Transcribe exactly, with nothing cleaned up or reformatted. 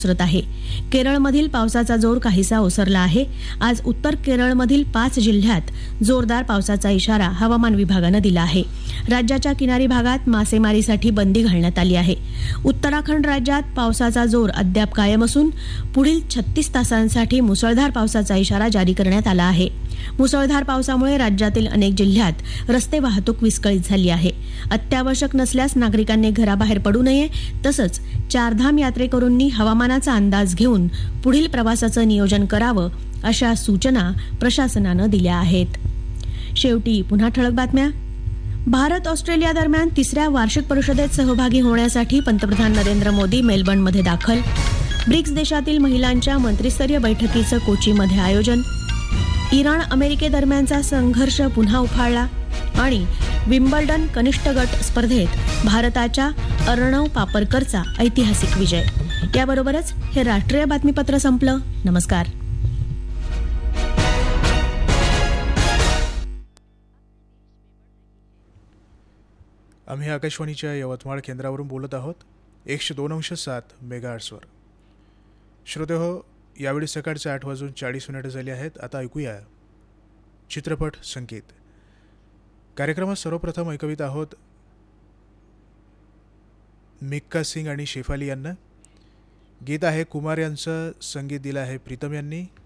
सुरत आहे. केरळमधील पावसाचा जोर काहीसा ओसरला आहे. आज उत्तर केरळमधील पाच जिल्ह्यात जोरदार पावसाचा इशारा हवामान विभागानं दिला आहे. राज्याच्या किनारी भागात मासेमारीसाठी बंदी घालण्यात आली आहे. उत्तराखंड राज्यात पावसाचा जोर अद्याप कायम असून पुढील छत्तीस तासांसाठी मुसळधार पावसाचा इशारा जारी करण्यात आला आहे. मुसळधार पावसामुळे राज्यातील अनेक जिल्ह्यात रस्ते वाहतूक विस्कळीत झाली आहे. अत्यावश्यक नसल्यास नागरिकांनी घराबाहेर पडू नये. तसंच चारधाम यात्रेकरूंनी हवामानाचा अंदाज घेऊन पुढील प्रवासाचं नियोजन करावं, अशा सूचना प्रशासनानं दिल्या आहेत. शेवटी पुन्हा ठळक बातम्या. भारत ऑस्ट्रेलिया दरम्यान तिसऱ्या वार्षिक परिषदेत सहभागी होण्यासाठी पंतप्रधान नरेंद्र मोदी मेलबर्नमध्ये दाखल. ब्रिक्स देशातील महिलांच्या मंत्रिस्तरीय बैठकीचं कोचीमध्ये आयोजन. इराण अमेरिकेदरम्यानचा संघर्ष पुन्हा उफाळला. आणि विम्बल्डन कनिष्ठ गट स्पर्धेत भारताच्या अर्णव पापरकरचा ऐतिहासिक विजय. याबरोबरच हे राष्ट्रीय बातमीपत्र संपलं. नमस्कार. आम्ही आकाशवाणीच्या यवतमाळ केंद्रावरून बोलत आहोत. एकशे दोन अंश सात मेगाहर्ट्सवर. श्रोते हो, यावेळी सकाळचे आठ वाजून चाळीस मिनिटं झाली आहेत. आता ऐकूया चित्रपट संगीत. कार्यक्रमात सर्वप्रथम ऐकवीत आहोत मिक्का सिंग आणि शेफाली यांना. गीत आहे कुमार यांचं, संगीत दिलं आहे प्रीतम यांनी.